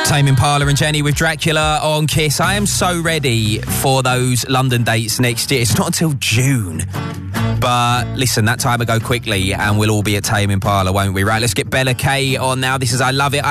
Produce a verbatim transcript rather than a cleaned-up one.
Tame Impala and Jenny with Dracula on Kiss. I am so ready for those London dates next year. It's not until June. But listen, that time will go quickly and we'll all be at Tame Impala, won't we? Right, let's get Bella K on now. This is I Love It.